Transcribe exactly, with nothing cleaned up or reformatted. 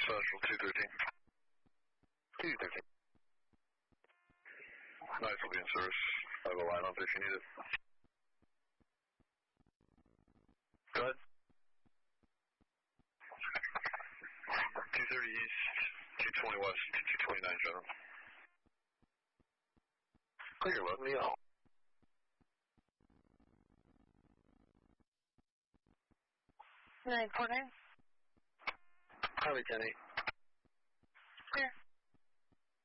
Central two thirteen. two thirteen. Nice will be in service. I have a line up if you need it. Go ahead. two thirty east, two twenty west, two twenty-nine general. Clear, let me know. nine four nine. Harvey ten eight.